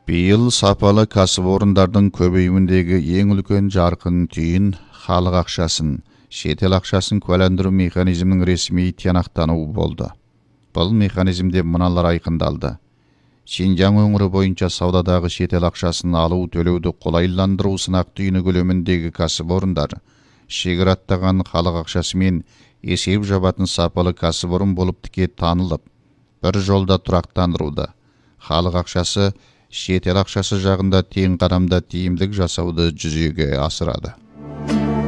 Биыл сапалы кәсіпорындардың көбеюіндегі ең үлкен жарқын түйін халық ақшасын, шетел ақшасын куәландыру механизмінің ресми тиянақтануы болды. Бұл механизмде мыналар айқындалды. Шинжаң өңірі бойынша саудадағы шетел ақшасын алу төлеуді қолайландыру сынақ түйіні көлеміндегі кәсіпорындар шекараттаған халық ақшасымен есеп жабатын сапалы кәсіпорын болып тіке танылып, бір жолда тұрақтандыруды, халық ақшасы шетел ақшасы жағында тең qaramda тиімдік жасауды жүзеге асырады.